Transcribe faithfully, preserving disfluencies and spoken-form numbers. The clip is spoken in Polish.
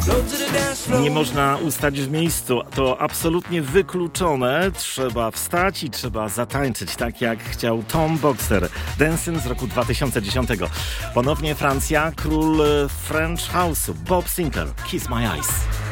Nie można ustać w miejscu, to absolutnie wykluczone. Trzeba wstać i trzeba zatańczyć, tak jak chciał Tom Boxer. Dancing z roku dwa tysiące dziesiątego. Ponownie Francja, król French House'u, Bob Sinclair, Kiss My Eyes.